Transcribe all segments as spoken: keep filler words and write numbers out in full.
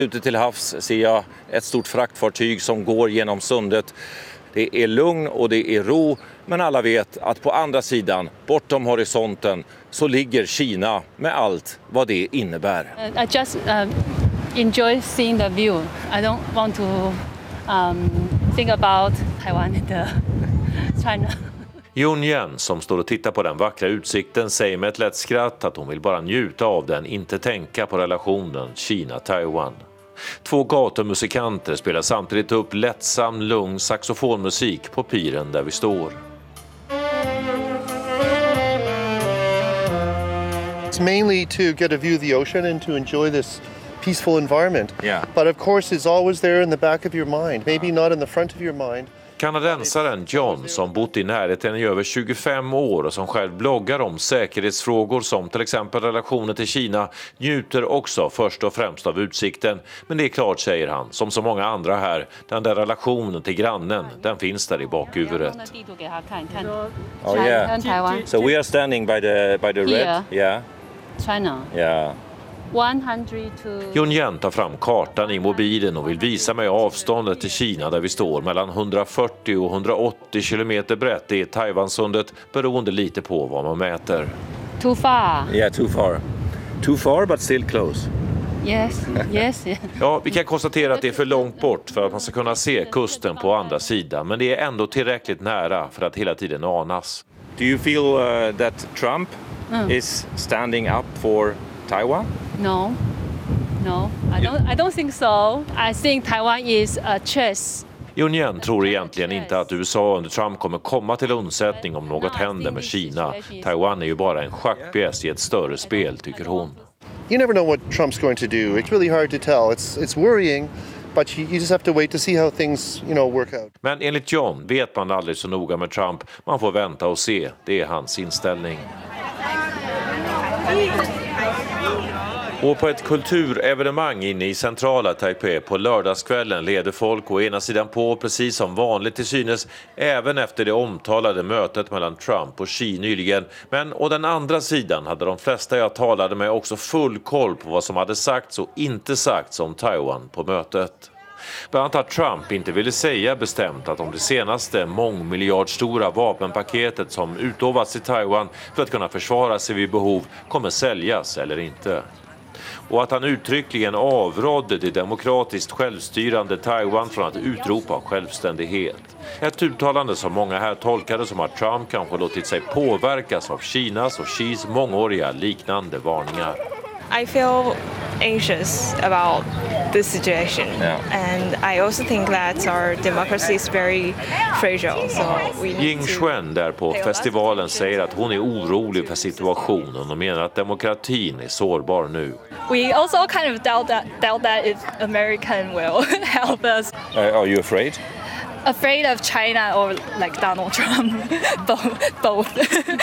Ute till havs ser jag ett stort fraktfartyg som går genom sundet. Det är lugn och det är ro, men alla vet att på andra sidan, bortom horisonten, så ligger Kina med allt vad det innebär. I just uh, enjoy seeing the view. I don't want to um, think about Taiwan and China. Yun Yen, som står och tittar på den vackra utsikten, säger med ett lätt skratt att hon vill bara njuta av den, inte tänka på relationen Kina-Taiwan. Två gatumusikanter spelar samtidigt upp lättsam, lugn saxofonmusik på piren där vi står. It's mainly to get a view of the ocean and to enjoy this peaceful environment. Yeah. But of course it's always there in the back of your mind, maybe not in the front of your mind. Kanadensaren John, som bott i närheten i över tjugofem år och som själv bloggar om säkerhetsfrågor som till exempel relationer till Kina, njuter också först och främst av utsikten. Men det är klart, säger han, som så många andra här, den där relationen till grannen, den finns där i bakhuvudet. Oh yeah. So we are standing by the by the red. Here. Yeah. China. Yeah. hundra to... Yun Yen tar fram kartan i mobilen och vill visa mig avståndet till Kina där vi står. Mellan hundrafyrtio och hundraåttio kilometer brett är Taiwansundet, beroende lite på vad man mäter. Too far. Yeah, too far. Too far but still close. Yes, yes. Ja, vi kan konstatera att det är för långt bort för att man ska kunna se kusten på andra sidan. Men det är ändå tillräckligt nära för att hela tiden anas. Do you feel uh, that Trump Mm. is standing up for Taiwan? No, no, I don't. I don't think so. I think Taiwan is a chess. Yun Yen tror egentligen inte att U S A under Trump kommer komma till undsättning om något händer med Kina. Taiwan är ju bara en schackpjäs i ett större spel, tycker hon. You never know what Trump's going to do. It's really hard to tell. It's it's worrying, but you, you just have to wait to see how things, you know, work out. Men enligt John vet man aldrig så noga med Trump. Man får vänta och se. Det är hans inställning. Och på ett kulturevenemang inne i centrala Taipei på lördagskvällen leder folk å ena sidan på precis som vanligt till synes, även efter det omtalade mötet mellan Trump och Xi nyligen. Men å den andra sidan hade de flesta jag talade med också full koll på vad som hade sagts och inte sagts om Taiwan på mötet. Bland annat att Trump inte ville säga bestämt att om det senaste mångmiljardstora vapenpaketet som utlovats i Taiwan för att kunna försvara sig vid behov kommer säljas eller inte. Och att han uttryckligen avrådde det demokratiskt självstyrande Taiwan från att utropa självständighet. Ett uttalande som många här tolkade som att Trump kanske låtit sig påverkas av Kinas och Xis mångåriga liknande varningar. I feel anxious about this situation, Yeah. and I also think that our democracy is very fragile. So we need Ying to Xuan där på festivalen säger att hon är orolig för situationen och menar att demokratin är sårbar nu. We also kind of doubt that doubt that if American will help us. Uh, are you afraid? Afraid of China or like Donald Trump, both. both.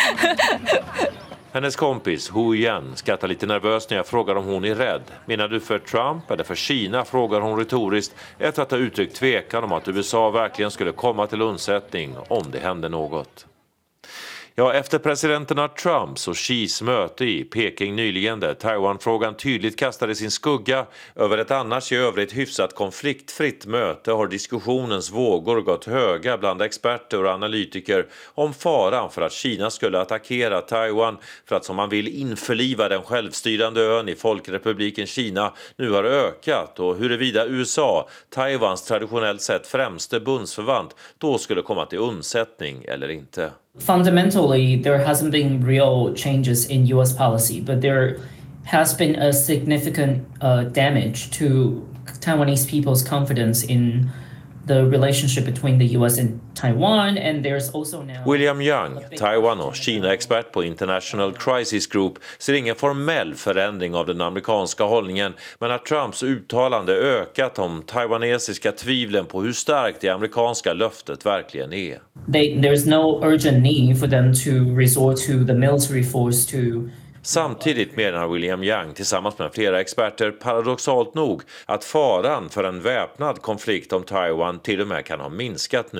Hennes kompis Hu Yan skrattar lite nervöst när jag frågar om hon är rädd. Menar du för Trump eller för Kina, frågar hon retoriskt efter att ha uttryckt tvekan om att U S A verkligen skulle komma till undsättning om det hände något. Ja, efter presidenterna Trumps och Xis möte i Peking nyligen där Taiwan-frågan tydligt kastade sin skugga över ett annars i övrigt hyfsat konfliktfritt möte har diskussionens vågor gått höga bland experter och analytiker om faran för att Kina skulle attackera Taiwan för att som man vill införliva den självstyrande ön i Folkrepubliken Kina nu har ökat och huruvida U S A, Taiwans traditionellt sett främste bundsförvant, då skulle komma till undsättning eller inte. Fundamentally, there hasn't been real changes in U S policy, but there has been a significant uh, damage to Taiwanese people's confidence in the relationship between the U S and Taiwan, and there's also now... William Young, Taiwan och Kina-expert på International Crisis Group, ser ingen formell förändring av den amerikanska hållningen, men att Trumps uttalande ökat om taiwanesiska tvivlen på hur starkt det amerikanska löftet verkligen är. They, there's no urgent need for them to resort to the military force to... Samtidigt menar William Young tillsammans med flera experter paradoxalt nog att faran för en väpnad konflikt om Taiwan till och med kan ha minskat nu.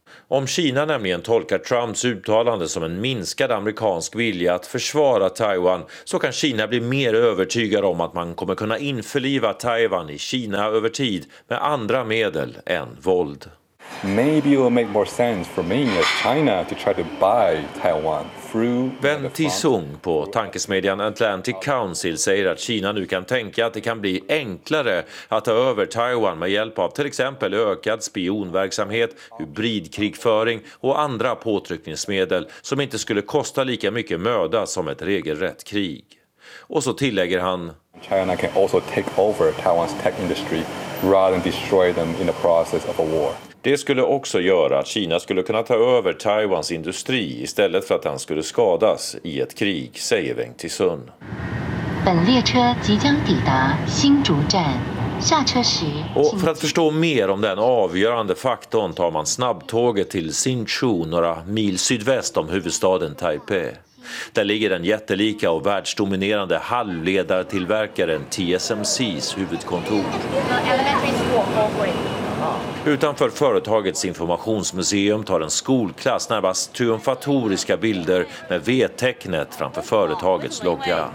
Om Kina nämligen tolkar Trumps uttalande som en minskad amerikansk vilja att försvara Taiwan, så kan Kina bli mer övertygad om att man kommer kunna införliva Taiwan i Kina över tid med andra medel än våld. Maybe it will make more sense for me as China to try to buy Taiwan through. Wen Tisung på tankesmedjan Atlantic Council säger att Kina nu kan tänka att det kan bli enklare att ta över Taiwan med hjälp av till exempel ökad spionverksamhet, hybridkrigföring och andra påtryckningsmedel som inte skulle kosta lika mycket möda som ett regelrätt krig. Och så tillägger han: China can also take over Taiwan's tech industry rather than destroy them in the process of a war. Det skulle också göra att Kina skulle kunna ta över Taiwans industri istället för att den skulle skadas i ett krig, säger Wang Tisun. Och för att förstå mer om den avgörande faktorn tar man snabbtåget till Hsinchu, några mil sydväst om huvudstaden Taipei. Där ligger den jättelika och världsdominerande halvledartillverkaren T S M C:s huvudkontor. Utanför företagets informationsmuseum tar en skolklass närmast triumfatoriska bilder med V-tecknet framför företagets logga.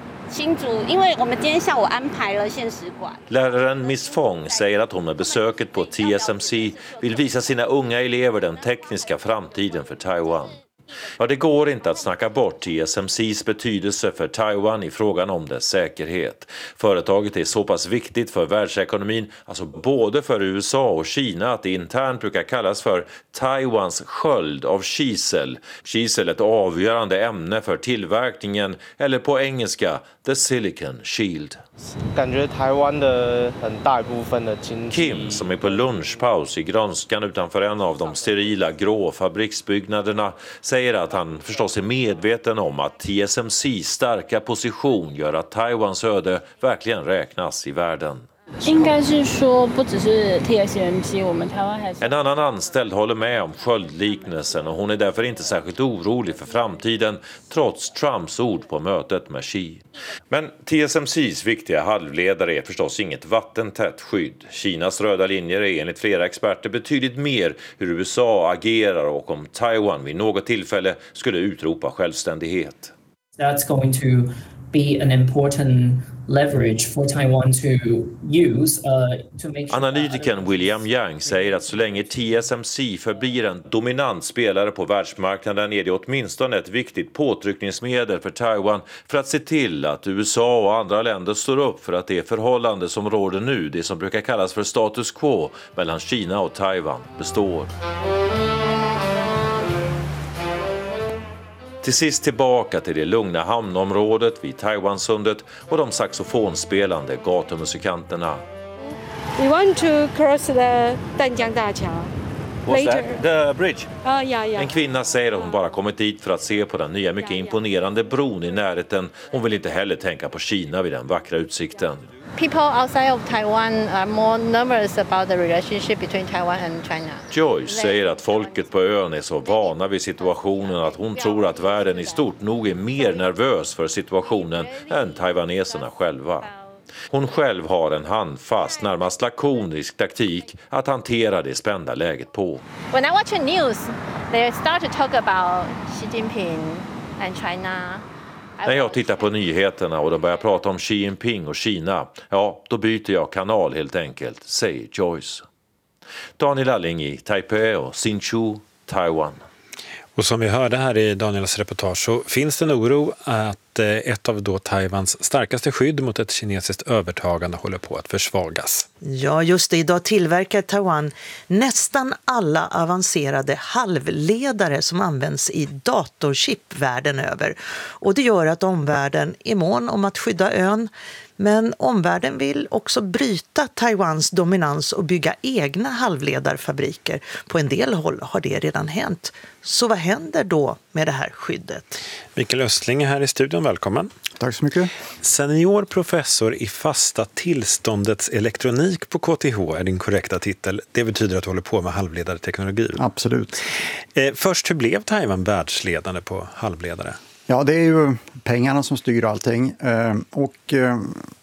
Läraren Miss Fong säger att hon med besöket på T S M C vill visa sina unga elever den tekniska framtiden för Taiwan. Ja, det går inte att snacka bort T S M C:s betydelse för Taiwan i frågan om dess säkerhet. Företaget är så pass viktigt för världsekonomin, alltså både för U S A och Kina, att det internt brukar kallas för Taiwans sköld av kisel. Kisel är ett avgörande ämne för tillverkningen, eller på engelska The Silicon Shield. Kim, som är på lunchpaus i grönskan utanför en av de sterila grå fabriksbyggnaderna, säger att han förstås är medveten om att T S M C:s starka position gör att Taiwans öde verkligen räknas i världen. En annan anställd håller med om sköldliknelsen och hon är därför inte särskilt orolig för framtiden trots Trumps ord på mötet med Xi. Men T S M C:s viktiga halvledare är förstås inget vattentätt skydd. Kinas röda linjer är enligt flera experter betydligt mer hur U S A agerar och om Taiwan vid något tillfälle skulle utropa självständighet. That's going to be an important leverage for Taiwan to use uh, to make sure. Analytikern William Yang säger att så länge T S M C förblir en dominant spelare på världsmarknaden är det åtminstone ett viktigt påtryckningsmedel för Taiwan för att se till att U S A och andra länder står upp för att det förhållande som råder nu, det som brukar kallas för status quo mellan Kina och Taiwan, består. Till sist tillbaka till det lugna hamnområdet vid Taiwansundet och de saxofonspelande gatumusikanterna. We want to cross the Danjiang Daqiao. What's that? The bridge? Oh, yeah, yeah. En kvinna säger att hon bara kommit dit för att se på den nya mycket imponerande bron i närheten. Hon vill inte heller tänka på Kina vid den vackra utsikten. People outside of Taiwan are more nervous about the relationship between Taiwan and China. Joyce säger att folket på ön är så vana vid situationen att hon tror att världen i stort nog är mer nervös för situationen än taiwaneserna själva. Hon själv har en handfast, närmast lakonisk taktik att hantera det spända läget på. When I watch the news, they start to talk about Xi Jinping and China. När jag tittar på nyheterna och de börjar prata om Xi Jinping och Kina, ja, då byter jag kanal helt enkelt, säger Joyce. Daniel Alling i Taipei och Hsinchu, Taiwan. Och som vi hörde här i Daniels reportage så finns det en oro att ett av då Taiwans starkaste skydd mot ett kinesiskt övertagande håller på att försvagas. Ja, just det. Idag tillverkar Taiwan nästan alla avancerade halvledare som används i datorchip världen över. Och det gör att omvärlden är mån om att skydda ön. Men omvärlden vill också bryta Taiwans dominans och bygga egna halvledarfabriker. På en del håll har det redan hänt. Så vad händer då med det här skyddet? Mikael Östling är här i studion, välkommen. Tack så mycket. Senior professor i fasta tillståndets elektronik på K T H är din korrekta titel. Det betyder att du håller på med halvledarteknologi. Absolut. Eh, först, hur blev Taiwan världsledande på halvledare? Ja, det är ju pengarna som styr allting. Eh, och eh,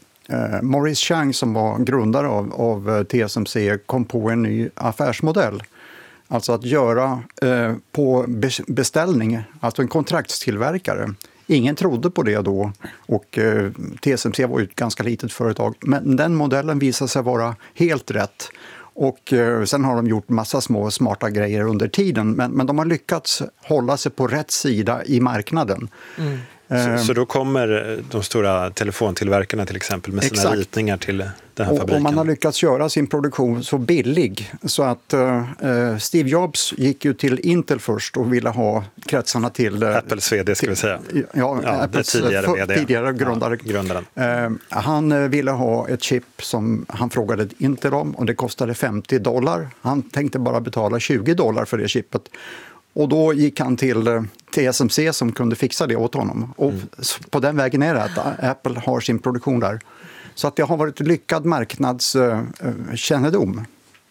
Maurice Chang som var grundare av, av T S M C kom på en ny affärsmodell. Alltså att göra eh, på beställning, alltså en kontraktstillverkare. Ingen trodde på det då och eh, T S M C var ju ett ganska litet företag. Men den modellen visade sig vara helt rätt. Och eh, sen har de gjort massa små smarta grejer under tiden. Men, men de har lyckats hålla sig på rätt sida i marknaden. Mm. Så, så då kommer de stora telefontillverkarna till exempel med sina Exakt. ritningar till den här och, fabriken. Och man har lyckats göra sin produktion så billig så att uh, Steve Jobs gick ju till Intel först och ville ha kretsarna till... Uh, Apples vd ska vi säga. Ja, ja Apples tidigare, för, vd. tidigare grundare. Ja, grundaren. Uh, han uh, ville ha ett chip som han frågade Intel om och det kostade femtio dollar. Han tänkte bara betala tjugo dollar för det chippet. Och då gick han till T S M C som kunde fixa det åt honom. Och mm. på den vägen är det att Apple har sin produktion där. Så att det har varit lyckad marknadskännedom.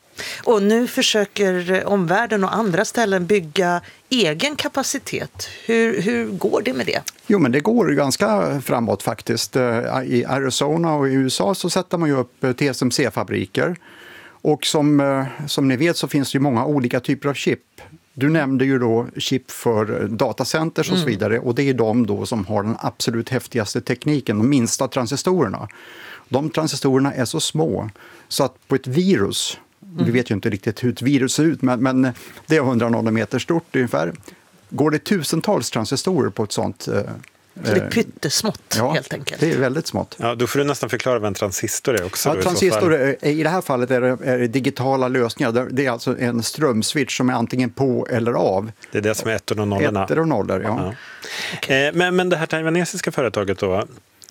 Och nu försöker omvärlden och andra ställen bygga egen kapacitet. Hur, hur går det med det? Jo, men det går ganska framåt faktiskt. I Arizona och i U S A så sätter man ju upp T S M C-fabriker. Och som, som ni vet så finns det ju många olika typer av chip. Du nämnde ju då chip för datacenters och så vidare och det är de då som har den absolut häftigaste tekniken, de minsta transistorerna. De transistorerna är så små så att på ett virus, mm. vi vet ju inte riktigt hur ett virus ser ut men, men det är hundra nanometer stort ungefär, går det tusentals transistorer på ett sånt. Så det är pyttesmått ja, helt enkelt. Det är väldigt smått. Ja, då får du nästan förklara vad en transistor är också. Ja, transistor är, i det här fallet är det, är det digitala lösningar. Det är alltså en strömswitch som är antingen på eller av. Det är det som är ettor och nollorna. Ettor och nollor, ja. ja. Okay. Men, men det här taiwanesiska företaget då,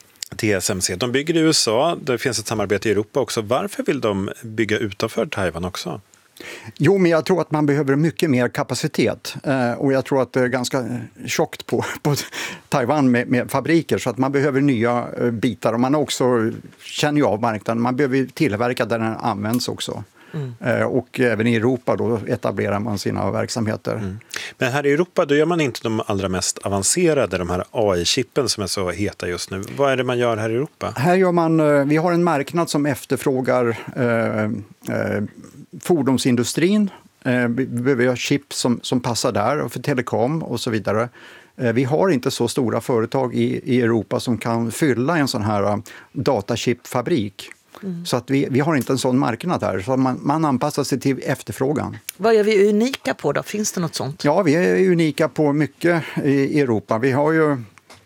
T S M C, de bygger i U S A, det finns ett samarbete i Europa också. Varför vill de bygga utanför Taiwan också? Jo, men jag tror att man behöver mycket mer kapacitet eh, och jag tror att det är ganska tjockt på, på Taiwan med, med fabriker så att man behöver nya eh, bitar och man också känner ju av marknaden. Man behöver tillverka där den används också. Mm. Eh, och även i Europa då etablerar man sina verksamheter. Mm. Men här i Europa då gör man inte de allra mest avancerade, de här A I-chippen som är så heta just nu. Vad är det man gör här i Europa? Här gör man, eh, vi har en marknad som efterfrågar eh, eh, fordonsindustrin. Eh, vi behöver ha chip som, som passar där och för telekom och så vidare. Eh, vi har inte så stora företag i, i Europa som kan fylla en sån här uh, datachipfabrik. Mm. Så att vi, vi har inte en sån marknad här. Så man, man anpassar sig till efterfrågan. Vad är vi unika på då? Finns det något sånt? Ja, vi är unika på mycket i, i Europa. Vi har ju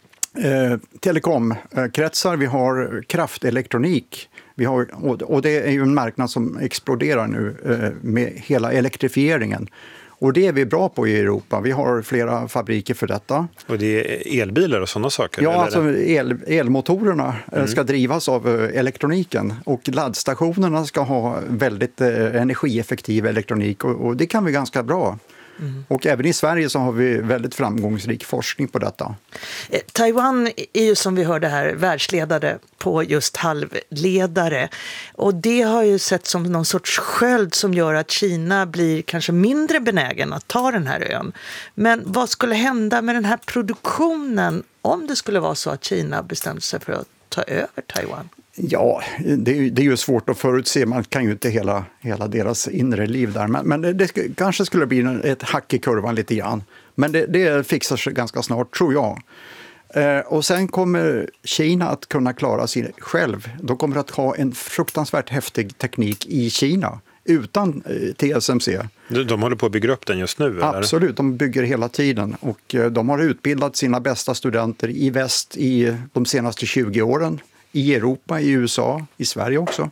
eh, telekomkretsar, vi har kraftelektronik. Vi har, och det är ju en marknad som exploderar nu eh, med hela elektrifieringen. Och det är vi bra på i Europa. Vi har flera fabriker för detta. Och det är elbilar och sådana saker? Ja, eller? alltså el, elmotorerna mm. ska drivas av elektroniken. Och laddstationerna ska ha väldigt eh, energieffektiv elektronik. Och, och det kan vi ganska bra. Mm. Och även i Sverige så har vi väldigt framgångsrik forskning på detta. Eh, Taiwan är ju som vi hörde här världsledare på just halvledare. Och det har ju sett som någon sorts sköld som gör att Kina blir kanske mindre benägen att ta den här ön. Men vad skulle hända med den här produktionen om det skulle vara så att Kina bestämde sig för att ta över Taiwan? Ja, det är, det är ju svårt att förutse. Man kan ju inte hela, hela deras inre liv där. Men, men det, det kanske skulle bli ett hack i kurvan lite grann. Men det, det fixar sig ganska snart, tror jag. Eh, och sen kommer Kina att kunna klara sig själv. De kommer att ha en fruktansvärt häftig teknik i Kina utan eh, T S M C. De, de håller på att bygga upp den just nu? Eller? Absolut, de bygger hela tiden. Och eh, de har utbildat sina bästa studenter i väst i de senaste tjugo åren. I Europa, i U S A, i Sverige också.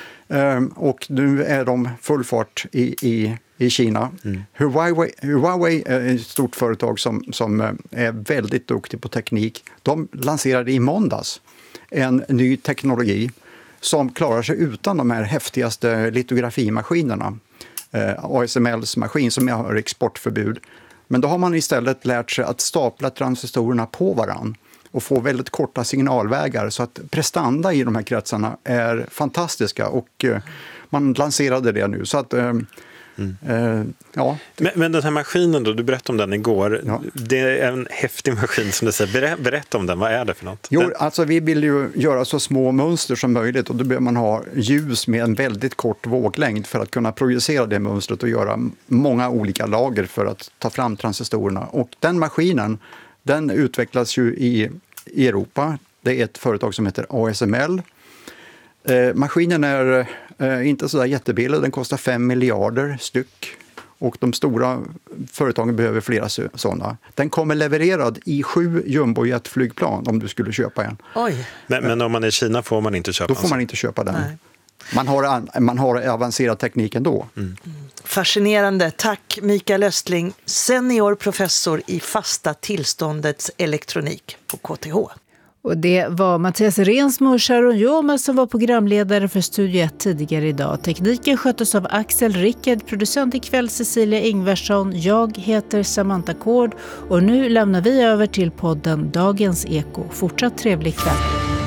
Um, och nu är de full fart i, i, i Kina. Mm. Huawei, Huawei är ett stort företag som, som är väldigt duktig på teknik. De lanserade i måndags en ny teknologi som klarar sig utan de här häftigaste litografimaskinerna. Uh, A S M L:s maskin som har exportförbud. Men då har man istället lärt sig att stapla transistorerna på varann. Och få väldigt korta signalvägar så att prestanda i de här kretsarna är fantastiska och eh, man lanserade det nu. Så att eh, Mm. Eh, ja. men, men den här maskinen då, du berättade om den igår. Ja. Det är en häftig maskin som du säger. Ber, berätta om den, vad är det för något? Jo, den... alltså vi vill ju göra så små mönster som möjligt och då behöver man ha ljus med en väldigt kort våglängd för att kunna projicera det mönstret och göra många olika lager för att ta fram transistorerna. Och den maskinen, den utvecklas ju i, i Europa. Det är ett företag som heter A S M L. Eh, maskinen är eh, inte så där jättebillig, den kostar fem miljarder styck. Och de stora företagen behöver flera sådana. Den kommer levererad i sju jumbojetflygplan om du skulle köpa en. Oj. Men, men om man är i Kina får man inte köpa Då får man inte köpa den. Man har, man har avancerad teknik ändå. Mm. Fascinerande. Tack Mikael Östling, senior professor i fasta tillståndets elektronik på K T H. Och det var Mattias Rensmo och Sharon Joma som var programledare för Studio ett tidigare idag. Tekniken sköttes av Axel Rickard, producent ikväll Cecilia Ingvarsson. Jag heter Samantha Kård och nu lämnar vi över till podden Dagens Eko. Fortsatt trevlig kväll.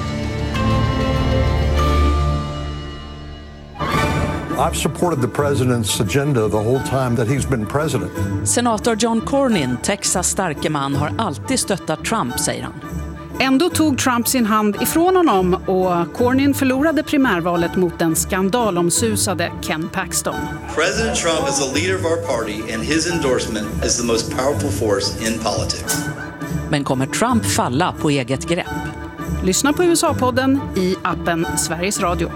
I've supported the president's agenda the whole time that he's been president. Senator John Cornyn, Texas starke man, har alltid stöttat Trump, säger han. Ändå tog Trump sin hand ifrån honom och Cornyn förlorade primärvalet mot den skandalomsusade Ken Paxton. President Trump is the leader of our party and his endorsement is the most powerful force in politics. Men kommer Trump falla på eget grepp? Lyssna på U S A-podden i appen Sveriges Radio.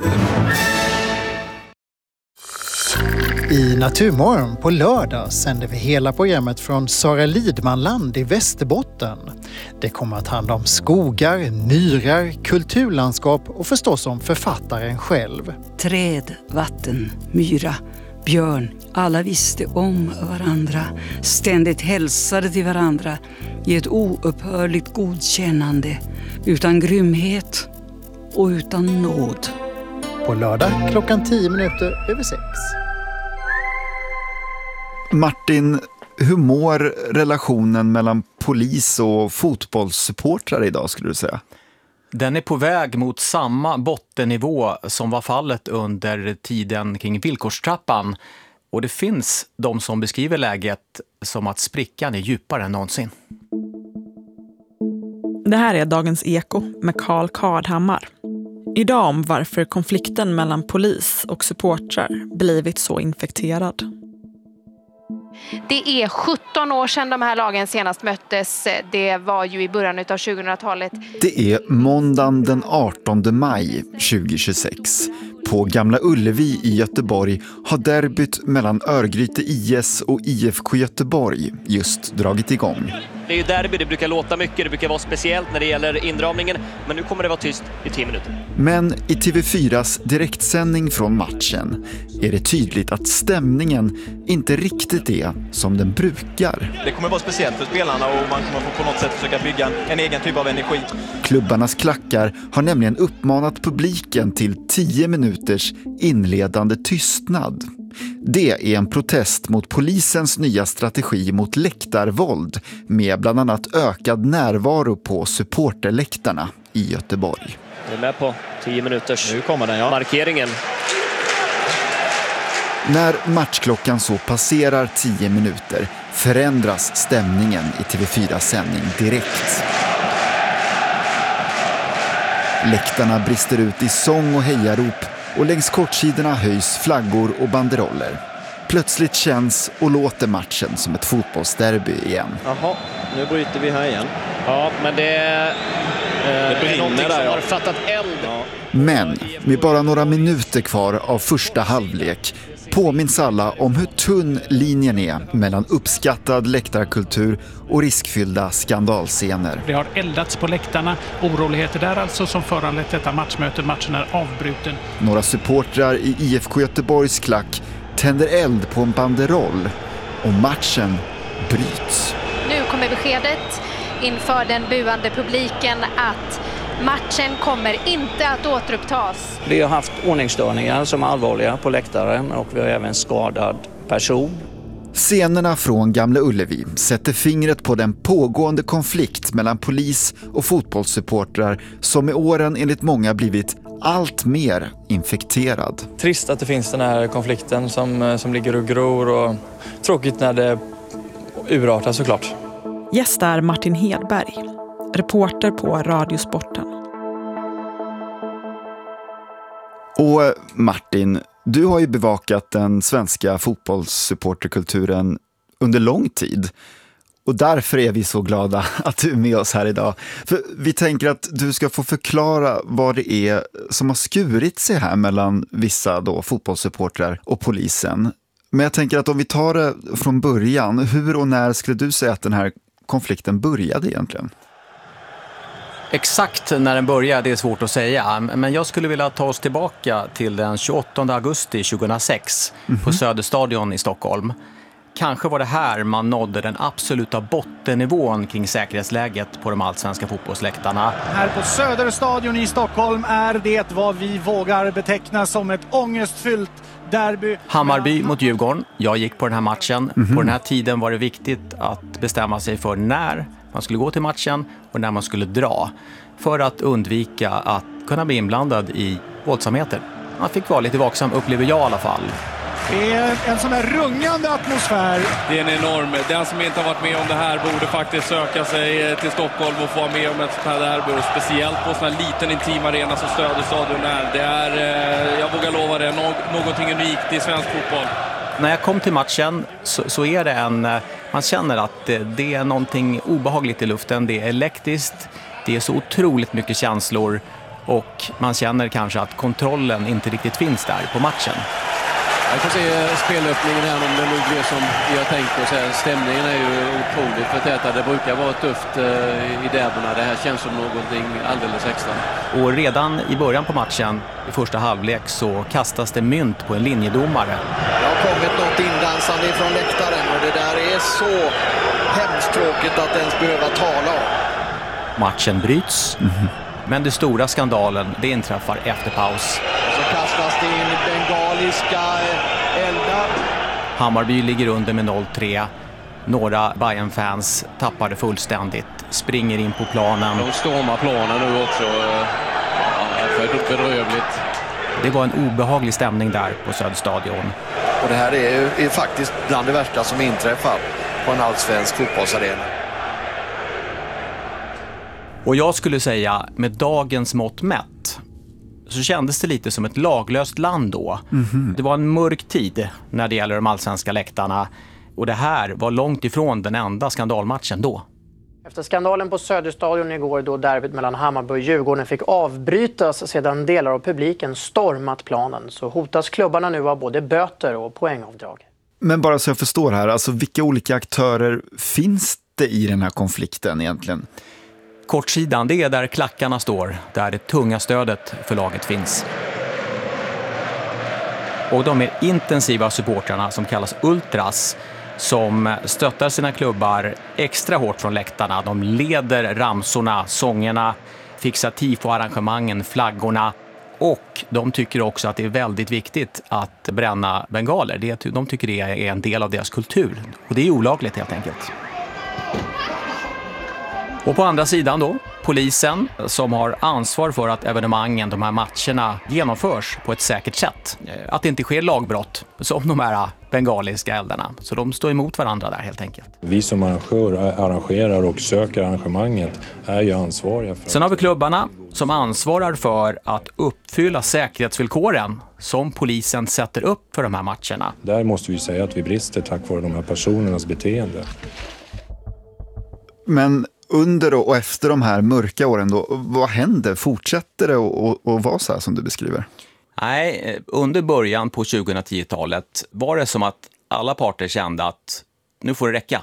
I Naturmorgon på lördag sänder vi hela programmet från Sara Lidmanland i Västerbotten. Det kommer att handla om skogar, myrar, kulturlandskap och förstås om författaren själv. Träd, vatten, myra, björn, alla visste om varandra, ständigt hälsade till varandra i ett oupphörligt godkännande, utan grymhet och utan nåd. På lördag klockan tio minuter över sex. Martin, hur mår relationen mellan polis och fotbollssupportrar idag skulle du säga? Den är på väg mot samma bottennivå som var fallet under tiden kring villkorstrappan. Och det finns de som beskriver läget som att sprickan är djupare än någonsin. Det här är Dagens Eko med Carl Kardhammar. Idag om varför konflikten mellan polis och supportrar blivit så infekterad. Det är sjutton år sedan de här lagen senast möttes. Det var ju i början av tjugohundratalet. Det är måndagen den artonde maj tjugohundratjugosex. På Gamla Ullevi i Göteborg har derbyt mellan Örgryte I S och I F K Göteborg just dragit igång. Det är ju derby, det brukar låta mycket, det brukar vara speciellt när det gäller inramningen, men nu kommer det vara tyst i tio minuter. Men i T V fyras direktsändning från matchen är det tydligt att stämningen inte riktigt är som den brukar. Det kommer vara speciellt för spelarna och man kommer på något sätt försöka bygga en, en egen typ av energi. Klubbarnas klackar har nämligen uppmanat publiken till tio minuters inledande tystnad. Det är en protest mot polisens nya strategi mot läktarvåld med bland annat ökad närvaro på supporterläktarna i Göteborg. Är du med på tio minuters nu kommer den, ja. markeringen? När matchklockan så passerar tio minuter förändras stämningen i T V fyras sändning direkt. Läktarna brister ut i sång och hejarop och längs kortsidorna höjs flaggor och banderoller. Plötsligt känns och låter matchen som ett fotbollsderby igen. Jaha, nu bryter vi här igen. Ja, men det, eh, det är någonting där, som ja. har fattat eld. Ja. Men med bara några minuter kvar av första halvlek påminns alla om hur tunn linjen är mellan uppskattad läktarkultur och riskfyllda skandalscener. Det har eldats på läktarna, oroligheter där alltså som föranlett detta matchmöte. Matchen är avbruten. Några supportrar i I F K Göteborgs klack tänder eld på en banderoll och matchen bryts. Nu kommer beskedet inför den buande publiken att matchen kommer inte att återupptas. Vi har haft ordningsstörningar som är allvarliga på läktaren och vi har även skadad person. Scenerna från Gamla Ullevi sätter fingret på den pågående konflikt mellan polis och fotbollssupportrar som med åren enligt många blivit allt mer infekterad. Trist att det finns den här konflikten som, som ligger och gror, och tråkigt när det urartar såklart. Gäst är Martin Hedberg, reporter på Radiosporten. Och Martin, du har ju bevakat den svenska fotbollssupporterkulturen under lång tid. Och därför är vi så glada att du är med oss här idag. För vi tänker att du ska få förklara vad det är som har skurit sig här mellan vissa då fotbollssupportrar och polisen. Men jag tänker att om vi tar det från början, hur och när skulle du säga att den här konflikten började egentligen? Exakt när den började det är svårt att säga, men jag skulle vilja ta oss tillbaka till den tjugoåttonde augusti tjugohundrasex mm-hmm. på Söderstadion i Stockholm. Kanske var det här man nådde den absoluta bottennivån kring säkerhetsläget på de allsvenska fotbollsläktarna. Här på Söderstadion i Stockholm är det vad vi vågar beteckna som ett ångestfyllt derby. Hammarby mot Djurgården. Jag gick på den här matchen. Mm-hmm. På den här tiden var det viktigt att bestämma sig för när man skulle gå till matchen och när man skulle dra. För att undvika att kunna bli inblandad i våldsamheter. Man fick vara lite vaksam, upplever jag i alla fall. Det är en sån här rungande atmosfär. Det är en enorm. Den som inte har varit med om det här borde faktiskt söka sig till Stockholm och få vara med om ett sånt här derby. Speciellt på en sån här liten intim arena som Söderstadion är. Det är, jag vågar lova det, någonting unikt i svensk fotboll. När jag kom till matchen så, så är det en... Man känner att det, det är någonting obehagligt i luften. Det är elektriskt. Det är så otroligt mycket känslor. Och man känner kanske att kontrollen inte riktigt finns där på matchen. Jag får se spelöppningen här om det nog blir som vi har tänkt oss. Stämningen är ju otroligt förtätad. Det brukar vara tufft i derbyna. Det här känns som någonting alldeles extra. Och redan i början på matchen, i första halvlek, så kastas det mynt på en linjedomare. Det har kommit något indansande från läktaren och det där är så hemskt tråkigt att ens behöva tala om. Matchen bryts. Mm-hmm. Men det stora skandalen, det inträffar efter paus. Så kastas det in bengaliska eldar. Hammarby ligger under med noll tre. Några Bayern-fans tappar det fullständigt. Springer in på planen. De stormar planen nu också. Ja, det är bedrövligt. Det var en obehaglig stämning där på Söderstadion. Och det här är, är faktiskt bland det värsta som inträffar på en allsvensk fotbollsarena. Och jag skulle säga, med dagens mått mätt, så kändes det lite som ett laglöst land då. Mm-hmm. Det var en mörk tid när det gäller de allsvenska läktarna. Och det här var långt ifrån den enda skandalmatchen då. Efter skandalen på Söderstadion igår, då derbyt mellan Hammarby och Djurgården fick avbrytas sedan delar av publiken stormat planen, så hotas klubbarna nu av både böter och poängavdrag. Men bara så jag förstår här, alltså vilka olika aktörer finns det i den här konflikten egentligen? Kortsidan, det är där klackarna står, där det tunga stödet för laget finns. Och de mer intensiva supportrarna som kallas ultras, som stöttar sina klubbar extra hårt från läktarna. De leder ramsorna, sångerna, fixar tifo-arrangemangen, flaggorna. Och de tycker också att det är väldigt viktigt att bränna bengaler. De tycker det är en del av deras kultur. Och det är olagligt helt enkelt. Och på andra sidan då, polisen som har ansvar för att evenemangen, de här matcherna, genomförs på ett säkert sätt. Att det inte sker lagbrott som de här bengaliska eldarna. Så de står emot varandra där helt enkelt. Vi som arrangör, arrangerar och söker arrangemanget är ju ansvariga för... Sen har vi klubbarna som ansvarar för att uppfylla säkerhetsvillkoren som polisen sätter upp för de här matcherna. Där måste vi säga att vi brister tack vare de här personernas beteende. Men under och efter de här mörka åren då, vad händer? Fortsätter det att vara så här som du beskriver? Nej, under början på tjugohundratio-talet var det som att alla parter kände att nu får det räcka.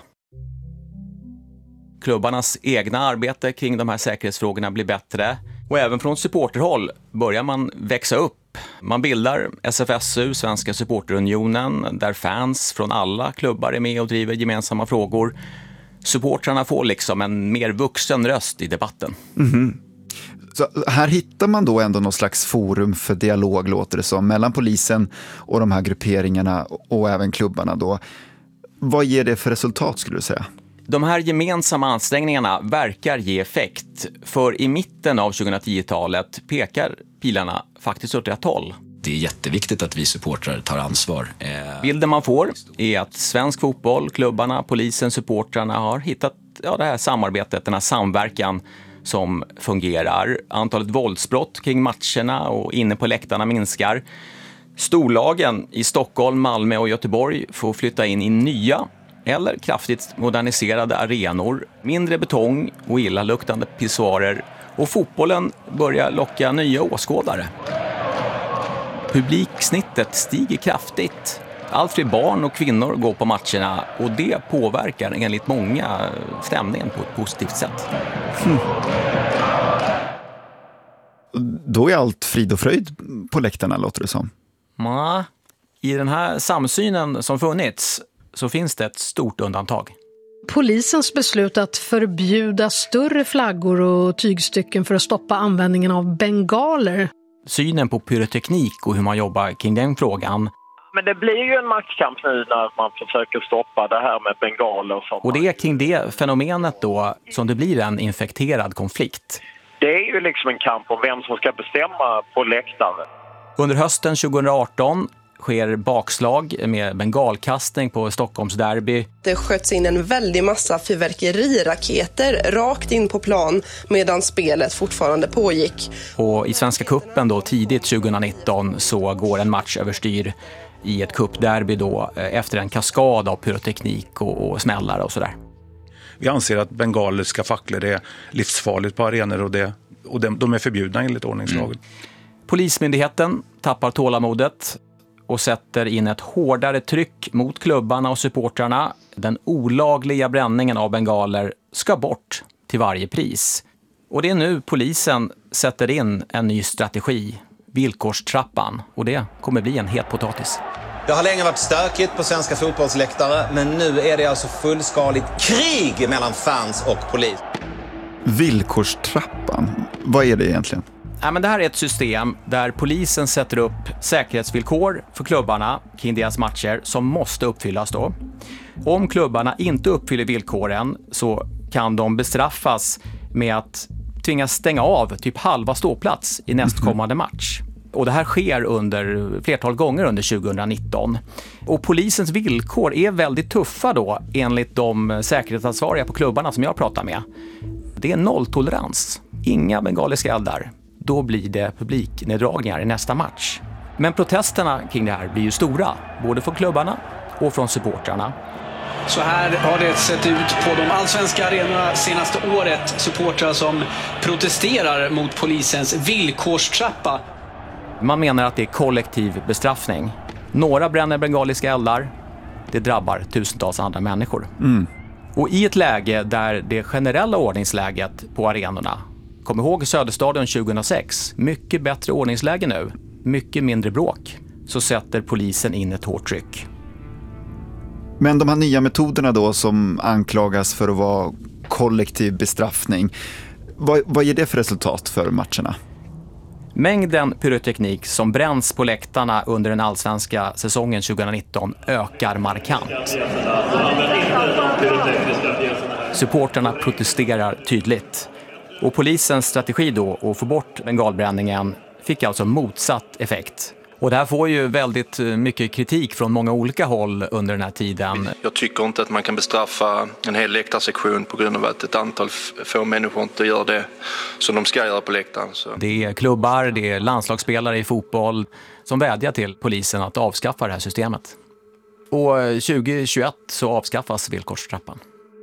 Klubbarnas egna arbete kring de här säkerhetsfrågorna blir bättre. Och även från supporterhåll börjar man växa upp. Man bildar S F S U, Svenska supporterunionen, där fans från alla klubbar är med och driver gemensamma frågor. Supportrarna får liksom en mer vuxen röst i debatten. Mm-hmm. Så här hittar man då ändå någon slags forum för dialog, låter det som, mellan polisen och de här grupperingarna och även klubbarna då. Vad ger det för resultat skulle du säga? De här gemensamma ansträngningarna verkar ge effekt. För i mitten av tjugohundratio-talet pekar pilarna faktiskt åt rätt håll. Det är jätteviktigt att vi supportrar tar ansvar. Bilden man får är att svensk fotboll, klubbarna, polisen, supportrarna har hittat ja, det här samarbetet, den här samverkan som fungerar. Antalet våldsbrott kring matcherna och inne på läktarna minskar. Storlagen i Stockholm, Malmö och Göteborg får flytta in i nya eller kraftigt moderniserade arenor, mindre betong och illaluktande pissoarer, och fotbollen börjar locka nya åskådare. Publiksnittet stiger kraftigt. Allt fler barn och kvinnor går på matcherna och det påverkar enligt många stämningen på ett positivt sätt. Mm. Då är allt frid och fröjd på läktarna, låter det som. Ja, i den här samsynen som funnits så finns det ett stort undantag. Polisens beslut att förbjuda större flaggor och tygstycken för att stoppa användningen av bengaler. Synen på pyroteknik och hur man jobbar kring den frågan. Men det blir ju en maktkamp nu när man försöker stoppa det här med bengaler. Som och det är kring det fenomenet då som det blir en infekterad konflikt. Det är ju liksom en kamp om vem som ska bestämma på läktaren. Under hösten tjugo arton sker bakslag med bengalkastning på Stockholms derby. Det sköts in en väldig massa fyrverkeriraketer rakt in på plan medan spelet fortfarande pågick. Och i Svenska kuppen då tidigt tjugo nitton så går en match överstyr i ett kuppderby då efter en kaskad av pyroteknik och, och smällare och sådär. Vi anser att bengaliska facklor är livsfarligt på arenor och, det, och de, de är förbjudna enligt ordningslagen. Mm. Polismyndigheten tappar tålamodet och sätter in ett hårdare tryck mot klubbarna och supportrarna. Den olagliga bränningen av bengaler ska bort till varje pris. Och det är nu polisen sätter in en ny strategi, villkorstrappan. Och det kommer bli en het potatis. Det har länge varit stökigt på svenska fotbollsläktare, men nu är det alltså fullskaligt krig mellan fans och polis. Villkorstrappan, vad är det egentligen? Ja, men det här är ett system där polisen sätter upp säkerhetsvillkor för klubbarna kring deras matcher som måste uppfyllas då. Om klubbarna inte uppfyller villkoren så kan de bestraffas med att tvingas stänga av typ halva ståplats i nästkommande match. Och det här sker under flertal gånger under tjugo nitton. Och polisens villkor är väldigt tuffa då enligt de säkerhetsansvariga på klubbarna som jag pratar med. Det är nolltolerans, inga bengaliska eldar. Då blir det publikneddragningar i nästa match. Men protesterna kring det här blir ju stora, både från klubbarna och från supportrarna. Så här har det sett ut på de allsvenska arenorna senaste året. Supportrar som protesterar mot polisens villkorstrappa. Man menar att det är kollektiv bestraffning. Några bränner bengaliska eldar, det drabbar tusentals andra människor. Mm. Och i ett läge där det generella ordningsläget på arenorna, kom ihåg Söderstadion tjugo sex, mycket bättre ordningsläge nu, mycket mindre bråk, så sätter polisen in ett hårt tryck. Men de här nya metoderna då som anklagas för att vara kollektiv bestraffning, vad, vad ger det för resultat för matcherna? Mängden pyroteknik som bränns på läktarna under den allsvenska säsongen tjugo nitton ökar markant. Supporterna protesterar tydligt. Och polisens strategi då att få bort bengalbränningen fick alltså motsatt effekt. Och det här får ju väldigt mycket kritik från många olika håll under den här tiden. Jag tycker inte att man kan bestraffa en hel läktarsektion på grund av att ett antal få människor inte gör det som de ska göra på läktaren. Så. Det är klubbar, det är landslagsspelare i fotboll som vädjar till polisen att avskaffa det här systemet. Och tjugo tjugoett så avskaffas villkorstrappan.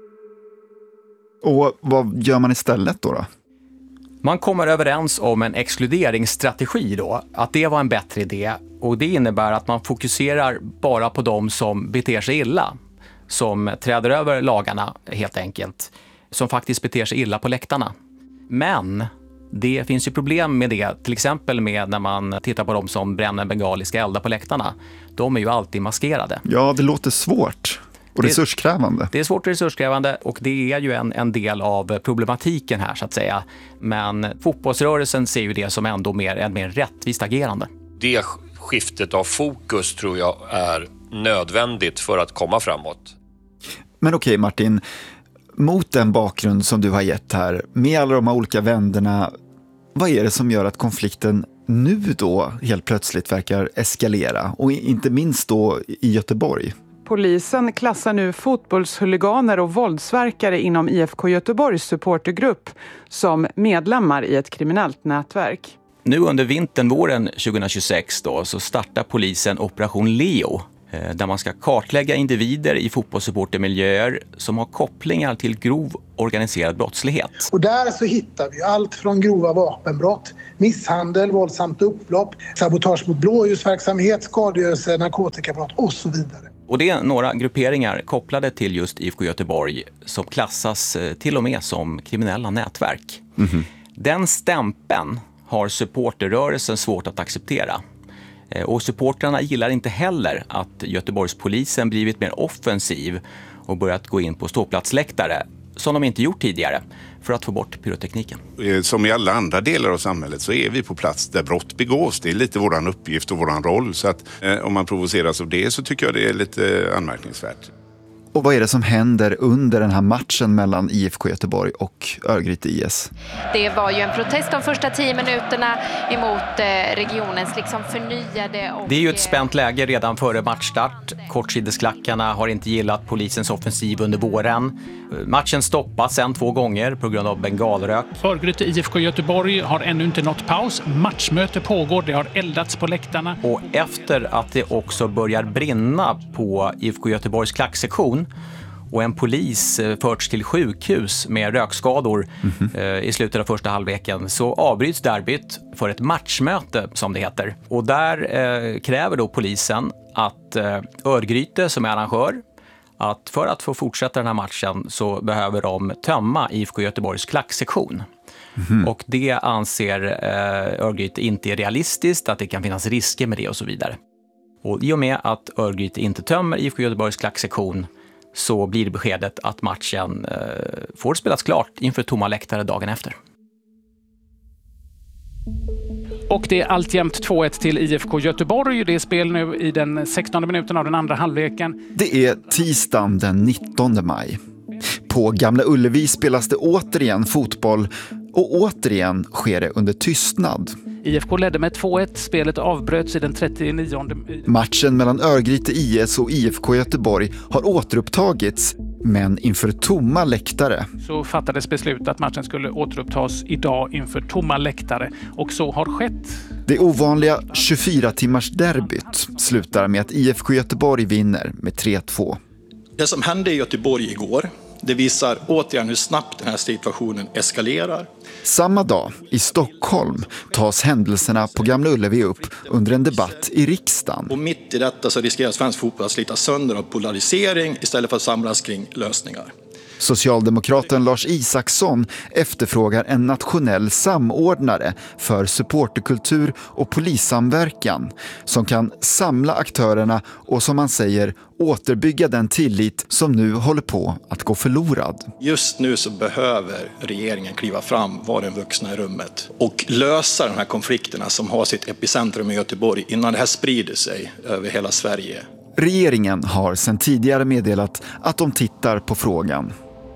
Och vad gör man istället då då? Man kommer överens om en exkluderingsstrategi då, att det var en bättre idé. Och det innebär att man fokuserar bara på de som beter sig illa. Som träder över lagarna helt enkelt. Som faktiskt beter sig illa på läktarna. Men det finns ju problem med det. Till exempel med när man tittar på de som bränner bengaliska eldar på läktarna. De är ju alltid maskerade. Ja, det låter svårt. Och resurskrävande. Det är svårt och resurskrävande och det är ju en, en del av problematiken här så att säga. Men fotbollsrörelsen ser ju det som ändå mer, en mer rättvist agerande. Det skiftet av fokus tror jag är nödvändigt för att komma framåt. Men okej Martin, mot den bakgrund som du har gett här, med alla de här olika vänderna, vad är det som gör att konflikten nu då helt plötsligt verkar eskalera, och inte minst då i Göteborg. Polisen klassar nu fotbollshuliganer och våldsverkare inom I F K Göteborgs supportergrupp som medlemmar i ett kriminellt nätverk. Nu under vintern, våren tjugohundratjugosex då, så startar polisen Operation Leo, där man ska kartlägga individer i fotbollssupportermiljöer som har kopplingar till grov organiserad brottslighet. Och där så hittar vi allt från grova vapenbrott, misshandel, våldsamt upplopp, sabotage mot blåljusverksamhet, skadegörelse, narkotikabrott och så vidare. Och det är några grupperingar kopplade till just I F K Göteborg som klassas till och med som kriminella nätverk. Mm-hmm. Den stämpeln har supporterrörelsen svårt att acceptera. Och supportrarna gillar inte heller att Göteborgspolisen blivit mer offensiv och börjat gå in på ståplatsläktare, som de inte gjort tidigare, för att få bort pyrotekniken. Som i alla andra delar av samhället så är vi på plats där brott begås. Det är lite våran uppgift och våran roll. Så att eh, om man provoceras av det så tycker jag det är lite anmärkningsvärt. Och vad är det som händer under den här matchen mellan I F K Göteborg och Örgryte I S? Det var ju en protest de första tio minuterna emot regionens liksom förnyade... Och... Det är ju ett spänt läge redan före matchstart. Kortsidesklackarna har inte gillat polisens offensiv under våren. Matchen stoppas sen två gånger på grund av bengalrök. Örgryte I F K Göteborg har ännu inte nått paus. Matchmöte pågår, det har eldats på läktarna. Och efter att det också börjar brinna på I F K Göteborgs klacksektion och en polis förts till sjukhus med rökskador mm-hmm. eh, i slutet av första halvleken, så avbryts derbyt för ett matchmöte som det heter. Och där eh, kräver då polisen att eh, Örgryte som är arrangör, att för att få fortsätta den här matchen så behöver de tömma I F K Göteborgs klacksektion. Mm-hmm. Och det anser eh, Örgryte inte är realistiskt, att det kan finnas risker med det och så vidare. Och i och med att Örgryte inte tömmer I F K Göteborgs klacksektion så blir beskedet att matchen eh, får spelas klart inför tomma läktare dagen efter. Och det är alltjämt två ett till I F K Göteborg. Det är spel nu i den sextonde minuten av den andra halvleken. Det är tisdagen den nittonde maj. På Gamla Ullevi spelas det återigen fotboll och återigen sker det under tystnad. I F K ledde med två ett. Spelet avbröts i den trettionionde. Matchen mellan Örgryte I S och I F K Göteborg har återupptagits, men inför tomma läktare. Så fattades beslut att matchen skulle återupptas idag inför tomma läktare, och så har skett. Det ovanliga tjugofyra timmars derbyt slutar med att I F K Göteborg vinner med tre två. Det som hände i Göteborg igår, det visar återigen hur snabbt den här situationen eskalerar. Samma dag i Stockholm tas händelserna på Gamla Ullevi upp under en debatt i riksdagen. Och mitt i detta så riskerar svensk fotboll att slitas sönder av polarisering istället för att samlas kring lösningar. Socialdemokraten Lars Isaksson efterfrågar en nationell samordnare för supporterkultur och polissamverkan som kan samla aktörerna och, som man säger, återbygga den tillit som nu håller på att gå förlorad. Just nu så behöver regeringen kliva fram, vara den vuxna i rummet och lösa de här konflikterna som har sitt epicentrum i Göteborg innan det här sprider sig över hela Sverige. Regeringen har sedan tidigare meddelat att de tittar på frågan.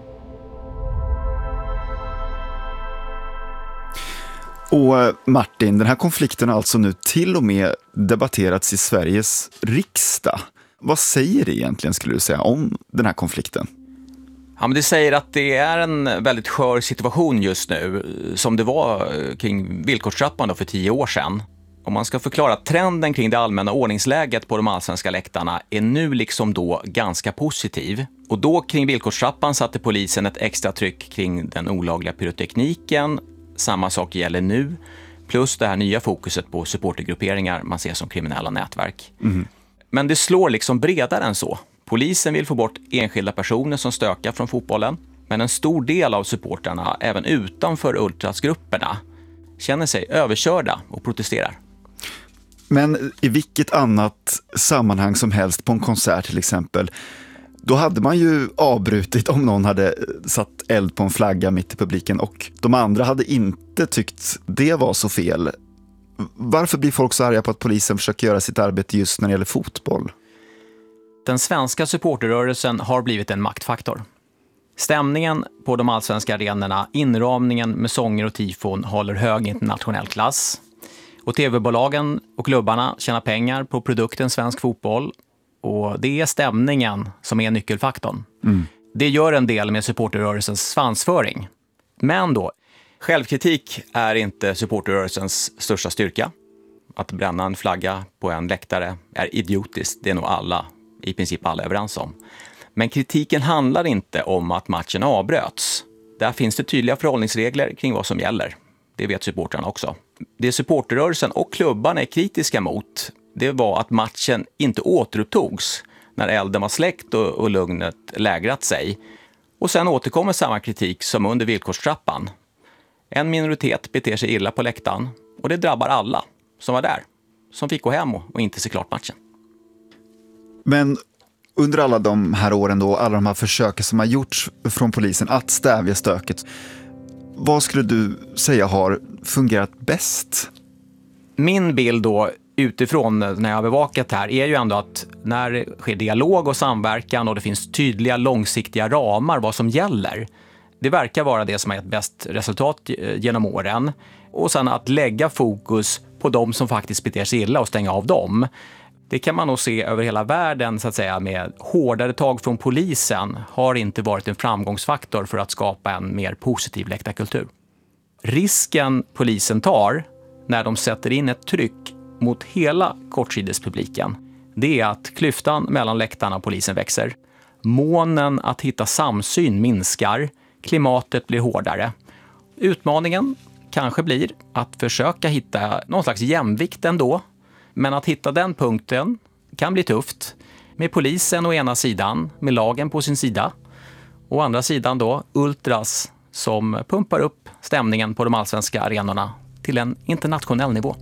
Och Martin, den här konflikten har alltså nu till och med debatterats i Sveriges riksdag. Vad säger det egentligen, skulle du säga, om den här konflikten? Ja, men det säger att det är en väldigt skör situation just nu, som det var kring villkorstrappan då för tio år sedan. Om man ska förklara trenden kring det allmänna ordningsläget på de allsvenska läktarna är nu liksom då ganska positiv. Och då kring villkorstrappan satte polisen ett extra tryck kring den olagliga pyrotekniken. Samma sak gäller nu, plus det här nya fokuset på supportergrupperingar man ser som kriminella nätverk. Mm. Men det slår liksom bredare än så. Polisen vill få bort enskilda personer som stökar från fotbollen, men en stor del av supporterna, även utanför ultrasgrupperna, känner sig överkörda och protesterar. Men i vilket annat sammanhang som helst, på en konsert till exempel, då hade man ju avbrutit om någon hade satt eld på en flagga mitt i publiken och de andra hade inte tyckt det var så fel. Varför blir folk så arga på att polisen försöker göra sitt arbete just när det gäller fotboll? Den svenska supporterrörelsen har blivit en maktfaktor. Stämningen på de allsvenska arenorna, inramningen med sånger och tifon håller hög internationell klass. Och tv-bolagen och klubbarna tjänar pengar på produkten svensk fotboll. Och det är stämningen som är nyckelfaktorn. Mm. Det gör en del med supporterrörelsens svansföring. Men då, självkritik är inte supporterrörelsens största styrka. Att bränna en flagga på en läktare är idiotiskt, det är nog alla, i princip alla överens om. Men kritiken handlar inte om att matchen avbröts. Där finns det tydliga förhållningsregler kring vad som gäller. Det vet supportrarna också. Det supporterrörelsen och klubbarna är kritiska mot, det var att matchen inte återupptogs när elden var släckt och, och lugnet lägrat sig. Och sen återkommer samma kritik som under villkorstrappan. En minoritet beter sig illa på läktaren och det drabbar alla som var där, som fick gå hem och, och inte se klart matchen. Men under alla de här åren då, alla de här försöken som har gjorts från polisen att stävja stöket, vad skulle du säga har fungerat bäst? Min bild då utifrån när jag har bevakat här är ju ändå att när det sker dialog och samverkan och det finns tydliga långsiktiga ramar vad som gäller, det verkar vara det som har gett bäst resultat genom åren. Och sen att lägga fokus på de som faktiskt beter sig illa och stänga av dem. Det kan man nog se över hela världen så att säga, med hårdare tag från polisen har inte varit en framgångsfaktor för att skapa en mer positiv läktarkultur. Risken polisen tar när de sätter in ett tryck mot hela kortsidespubliken, det är att klyftan mellan läktarna och polisen växer. Månen att hitta samsyn minskar, klimatet blir hårdare. Utmaningen kanske blir att försöka hitta någon slags jämvikt ändå. Men att hitta den punkten kan bli tufft. Med polisen å ena sidan, med lagen på sin sida. Å andra sidan då ultras som pumpar upp stämningen på de allsvenska arenorna till en internationell nivå.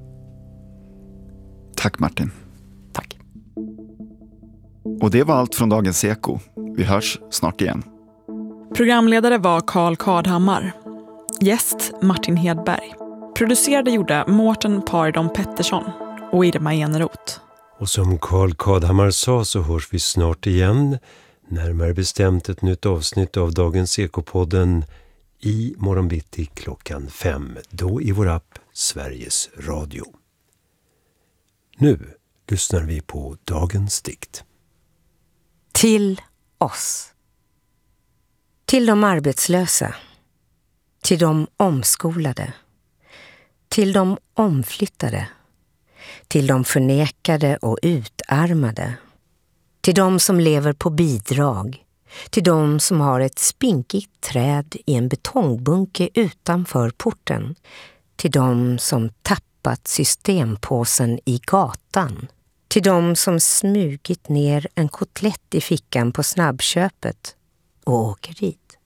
Tack Martin. Tack. Och det var allt från Dagens Eko. Vi hörs snart igen. Programledare var Carl Kardhammar. Gäst Martin Hedberg. Producerade gjorde Mårten Paridon Pettersson och Irma Eneroth. Och som Carl Kardhammar sa så hörs vi snart igen. Närmare bestämt ett nytt avsnitt av Dagens Ekopodden i morgonbitti klockan fem. Då i vår app Sveriges Radio. Nu lyssnar vi på dagens dikt. Till oss. Till de arbetslösa. Till de omskolade. Till de omflyttade. Till de förnekade och utarmade. Till de som lever på bidrag. Till de som har ett spinkigt träd i en betongbunke utanför porten. Till de som tappat systempåsen i gatan. Till de som smugit ner en kotlett i fickan på snabbköpet och åker dit.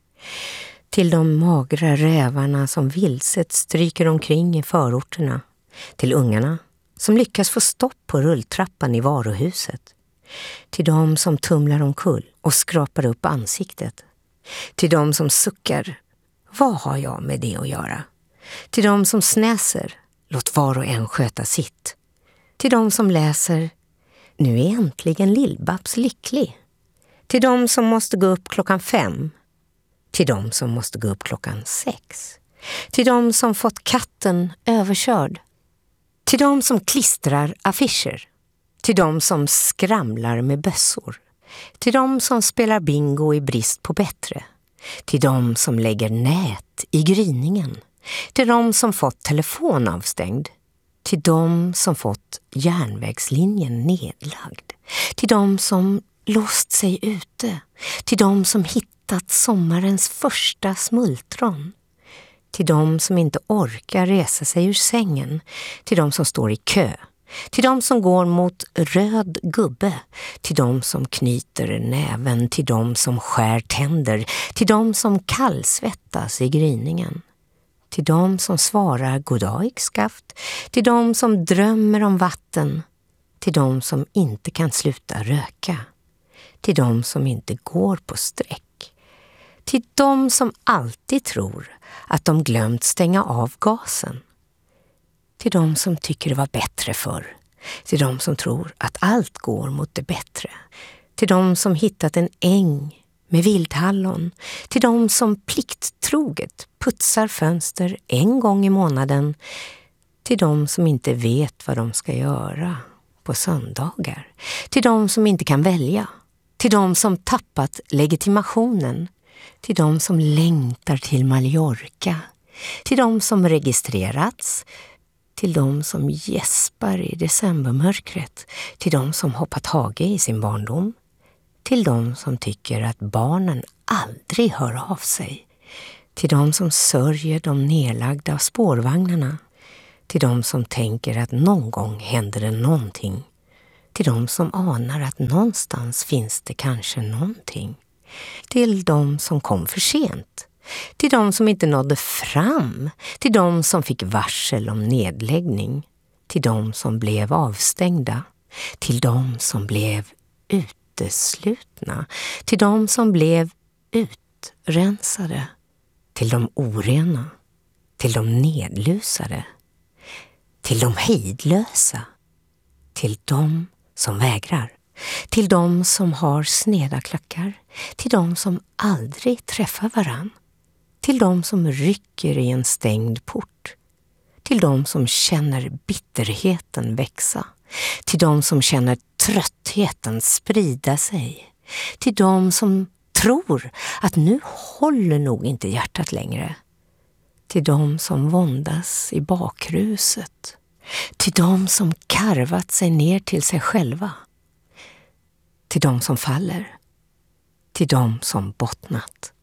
Till de magra rävarna som vilset stryker omkring i förorterna. Till ungarna som lyckas få stopp på rulltrappan i varuhuset. Till de som tumlar omkull och skrapar upp ansiktet. Till de som suckar, vad har jag med det att göra? Till de som snäser, låt var och en sköta sitt. Till de som läser, nu är äntligen Lill-Babs lycklig. Till de som måste gå upp klockan fem. Till de som måste gå upp klockan sex. Till de som fått katten överkörd. Till de som klistrar affischer. Till de som skramlar med bössor. Till de som spelar bingo i brist på bättre. Till de som lägger nät i gryningen. Till de som fått telefon avstängd. Till de som fått järnvägslinjen nedlagd. Till de som låst sig ute. Till de som hittat sommarens första smultron. Till de som inte orkar resa sig ur sängen. Till de som står i kö. Till de som går mot röd gubbe. Till de som knyter näven. Till de som skär tänder. Till de som kallsvettas i gryningen. Till de som svarar goddag yxskaft. Till de som drömmer om vatten. Till de som inte kan sluta röka. Till de som inte går på sträck. Till de som alltid tror att de glömt stänga av gasen. Till de som tycker det var bättre förr. Till de som tror att allt går mot det bättre. Till de som hittat en äng med vildhallon. Till de som plikttroget putsar fönster en gång i månaden. till de som inte vet vad de ska göra på söndagar, till de som inte kan välja, till de som tappat legitimationen, till de som längtar till Mallorca, till de som registrerats, till de som gäspar i decembermörkret, till de som hoppat hage i sin barndom, till de som tycker att barnen aldrig hör av sig, till de som sörjer de nedlagda spårvagnarna, till de som tänker att någon gång händer det någonting, till de som anar att någonstans finns det kanske någonting, till de som kom för sent, till de som inte nådde fram, till de som fick varsel om nedläggning, till de som blev avstängda, till de som blev uteslutna, till de som blev utrensade, till de orena, till de nedlusade, till de hejdlösa, till de som vägrar, till de som har sneda klackar, till de som aldrig träffar varann, till de som rycker i en stängd port, till de som känner bitterheten växa, till de som känner tröttheten sprida sig, till de som tror att nu håller nog inte hjärtat längre, till de som våndas i bakruset, till de som karvat sig ner till sig själva, till de som faller, till de som bottnat.